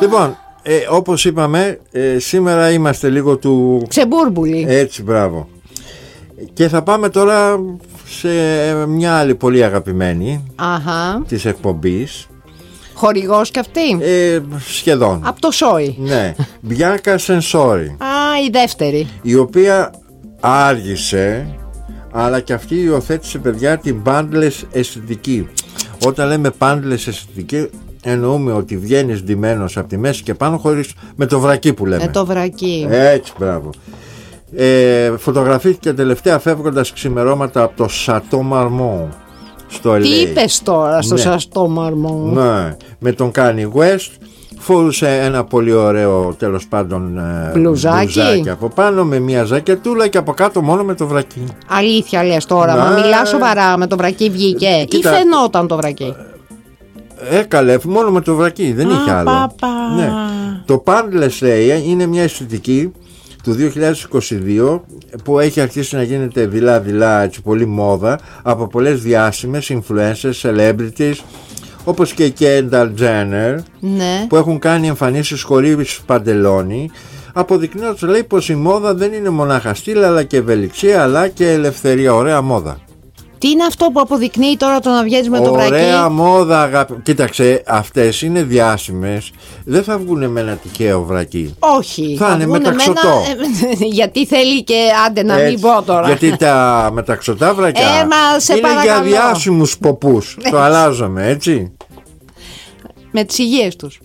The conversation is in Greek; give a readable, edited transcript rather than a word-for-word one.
Λοιπόν, όπως είπαμε, σήμερα είμαστε λίγο του ξεμπούρμπουλοι. Έτσι, μπράβο. Και θα πάμε τώρα σε μια άλλη πολύ αγαπημένη της εκπομπής. Χορηγός κι αυτή. Σχεδόν. Από το Σόι. Ναι. Μπιάνκα Σενσόρι. Η δεύτερη. Η οποία άργησε, αλλά και αυτή υιοθέτησε, παιδιά, την πάντλες αισθητική. Όταν λέμε πάντλες αισθητική, εννοούμε ότι βγαίνεις ντυμένος από τη μέση και πάνω, χωρίς με το βρακί που λέμε. Με το βρακί. Έτσι, μπράβο. Φωτογραφήθηκε τελευταία φεύγοντας ξημερώματα από το Σατό Μαρμό στο LA. Τι είπες τώρα στο Σατό Μαρμό? Ναι, με τον Kanye West. Φορούσε ένα πολύ ωραίο, τέλος πάντων, μπλουζάκι από πάνω, με μια ζακετούλα, και από κάτω μόνο με το βρακί. Αλήθεια λες τώρα? Μα μιλάς σοβαρά? Με το βρακί βγήκε ή φαινόταν το βρακί? Καλέ, μόνο με το βρακί, δεν είχε άλλο. Ναι. Το Pandless, λέει, είναι μια αισθητική του 2022 που έχει αρχίσει να γίνεται δειλά-δειλά, έτσι, πολύ μόδα από πολλές διάσημες influencers, celebrities, όπως και η Kendall Jenner, ναι, που έχουν κάνει εμφανίσεις χωρίς παντελόνι, αποδεικνύοντας, λέει, πως η μόδα δεν είναι μονάχα στυλ, αλλά και ευελιξία, αλλά και ελευθερία. Ωραία μόδα. Τι είναι αυτό που αποδεικνύει τώρα το να βγαίνεις με το βρακί? Ωραία μόδα, αγάπη. Κοίταξε, αυτές είναι διάσημες. Δεν θα βγουν με ένα τυχαίο βρακί. Όχι. Θα είναι μεταξωτό. Γιατί θέλει και, άντε να μην πω τώρα. Γιατί τα μεταξωτά βρακιά είναι παρακαλώ, για διάσημους ποπούς. Το αλλάζαμε, έτσι. Με τις υγείες τους.